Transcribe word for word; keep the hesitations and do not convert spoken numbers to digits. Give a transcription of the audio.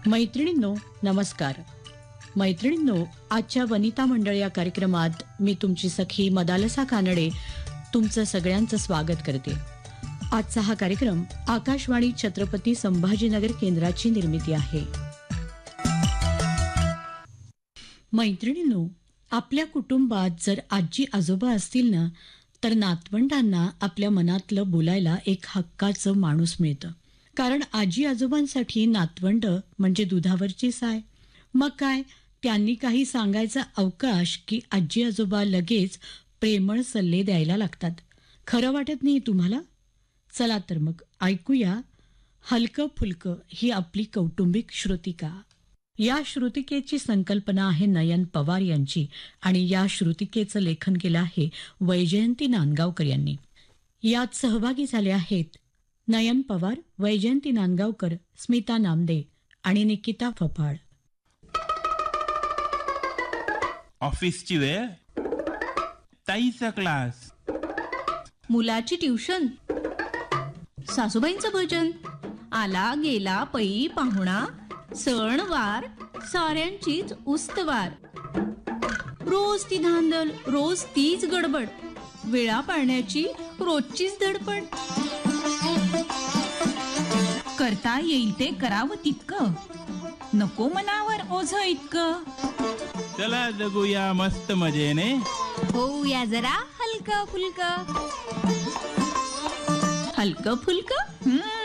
मैत्रिणींनो नमस्कार. मैत्रिणींनो, आजच्या वनिता मंडळ या कार्यक्रमात मी तुमची सखी मदालसा कानडे तुमचं सगळ्यांचं स्वागत करते. आजचा हा कार्यक्रम आकाशवाणी छत्रपती संभाजीनगर केंद्राची निर्मिती आहे. मैत्रिणींनो, आपल्या कुटुंबात जर आजी आजोबा असतील ना, तर नातवंडांना आपल्या मनातलं बोलायला एक हक्काचं माणूस मिळतं. कारण आजी आजोबांसाठी नातवंड म्हणजे दुधावरची साय. मग काय, त्यांनी काही सांगायचा अवकाश की आजी आजोबा लगेच प्रेमळ सल्ले द्यायला लागतात. खरं वाटत नाही तुम्हाला? चला तर मग ऐकूया हलकं फुलकं ही आपली कौटुंबिक श्रुतिका. या श्रुतिकेची संकल्पना आहे नयन पवार यांची आणि या श्रुतिकेचं लेखन केलं आहे वैजयंती नांदगावकर यांनी. यात सहभागी झाले आहेत नयन पवार, वैजयंती नांदगावकर, स्मिता नामदे आणि निकिता फफाळ. ऑफिसची वेळ, ताईचा क्लास, मुलाची ट्युशन, सासूबाईंचं भजन, आला गेला पै पाहुणा, सणवार साऱ्यांचीच उस्तवार. रोज ती धांदल, रोज तीच गडबड, वेळा पाळण्याची रोजचीच धडपड. करता येईल ते करावं तितकं, नको मनावर ओझ इतकं. चला जगूया मस्त मजेने, होऊया जरा हलका फुलका. हलकं फुलकं